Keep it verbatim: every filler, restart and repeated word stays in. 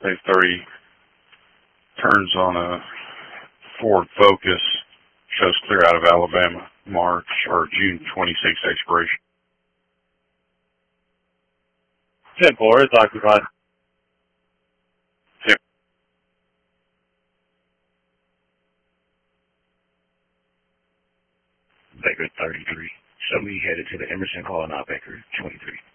Bay thirty turns on a Ford Focus, shows clear out of Alabama, March or June twenty-sixth expiration. ten four, it's occupied. Yep. Baker thirty-three. Show me headed to the Emerson calling out Baker twenty-three.